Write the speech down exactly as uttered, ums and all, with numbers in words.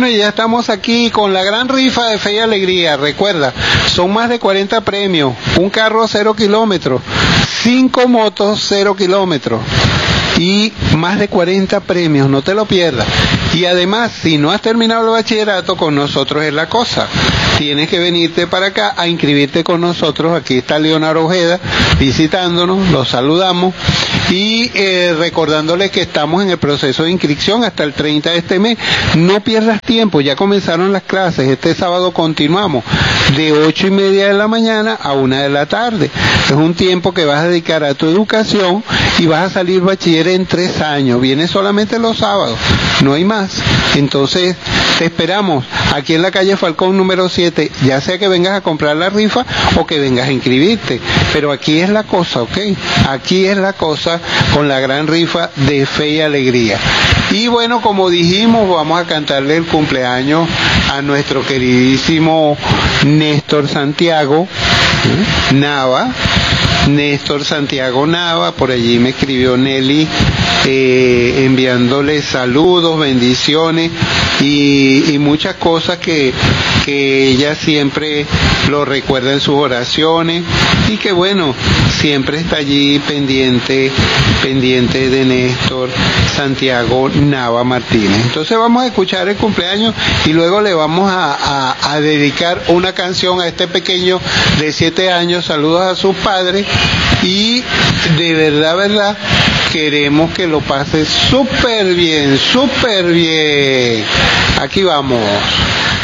y ya estamos aquí con la gran rifa de Fe y Alegría. Recuerda, son más de cuarenta premios, un carro cero kilómetros, cinco motos cero kilómetros y más de cuarenta premios, no te lo pierdas. Y además, si no has terminado el bachillerato, con nosotros es la cosa. Tienes que venirte para acá a inscribirte con nosotros. Aquí está Leonardo Ojeda visitándonos, los saludamos y eh, recordándoles que estamos en el proceso de inscripción hasta el treinta de este mes. No pierdas tiempo, ya comenzaron las clases. Este sábado continuamos de ocho y media de la mañana a una de la tarde. Es un tiempo que vas a dedicar a tu educación y vas a salir bachiller en tres años. Viene solamente los sábados, no hay más. Entonces te esperamos aquí en la calle Falcón número siete, ya sea que vengas a comprar la rifa o que vengas a inscribirte, pero aquí es la cosa, ¿ok? Aquí es la cosa con la gran rifa de Fe y Alegría. Y bueno, como dijimos, vamos a cantarle el cumpleaños a nuestro queridísimo Néstor Santiago ¿eh? Nava, Néstor Santiago Nava. Por allí me escribió Nelly eh, enviándole saludos, bendiciones y, y muchas cosas que, que ella siempre lo recuerda en sus oraciones y que bueno, siempre está allí pendiente, pendiente de Néstor Santiago Nava Martínez. Entonces vamos a escuchar el cumpleaños y luego le vamos a, a, a dedicar una canción a este pequeño de siete años. Saludos a sus padres y de verdad, verdad, queremos que lo pase súper bien, súper bien. Aquí vamos.